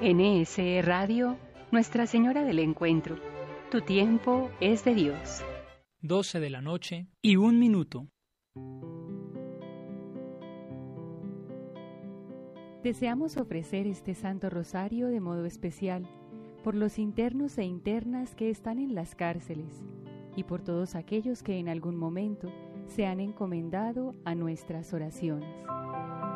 NSE Radio, Nuestra Señora del Encuentro. Tu tiempo es de Dios. 12 de la noche y 1 minuto. Deseamos ofrecer este Santo Rosario de modo especial por los internos e internas que están en las cárceles y por todos aquellos que en algún momento se han encomendado a nuestras oraciones.